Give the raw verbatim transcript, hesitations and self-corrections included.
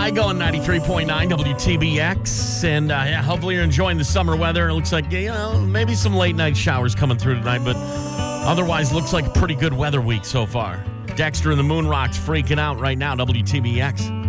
Tygo on ninety-three point nine W T B X. And uh, yeah, hopefully you're enjoying the summer weather. It looks like, you know, maybe some late night showers coming through tonight, but otherwise looks like a pretty good weather week so far. Dexter and the Moon Rocks freaking out right now, W T B X.